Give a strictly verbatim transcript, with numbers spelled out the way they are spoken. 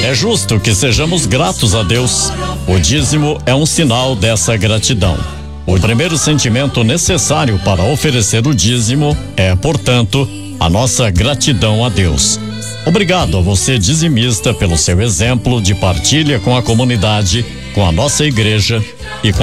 É justo que sejamos gratos a Deus. O dízimo é um sinal dessa gratidão. O primeiro sentimento necessário para oferecer o dízimo é, portanto, a nossa gratidão a Deus. Obrigado a você, dizimista, pelo seu exemplo de partilha com a comunidade, com a nossa igreja e com